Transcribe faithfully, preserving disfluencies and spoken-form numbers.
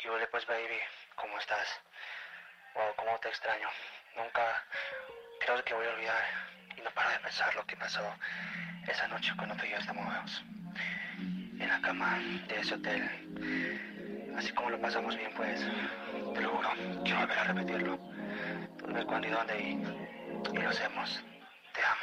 ¿Qué huele pues, baby? ¿Cómo estás? Wow, cómo te extraño. Nunca creo que voy a olvidar y no paro de pensar lo que pasó esa noche cuando tú y yo estábamos en la cama de ese hotel. Así como lo pasamos bien, pues, te lo juro, quiero volver a repetirlo. Tú dime cuándo y dónde y, y lo hacemos. Te amo.